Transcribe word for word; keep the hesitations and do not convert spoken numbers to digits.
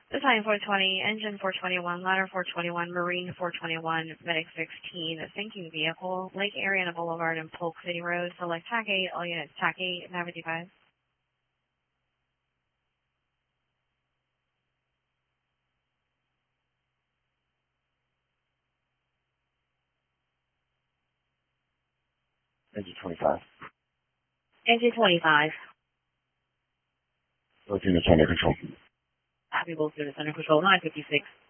Design four twenty, engine four twenty-one, ladder four twenty-one, marine four twenty-one, medic sixteen, sinking vehicle, Lake Ariana Boulevard and Polk City Road, select T A C eight, all units T A C eight, Nav five. Engine twenty-five. Engine twenty-five. Both units under control. Happy both units under control, nine fifty-six.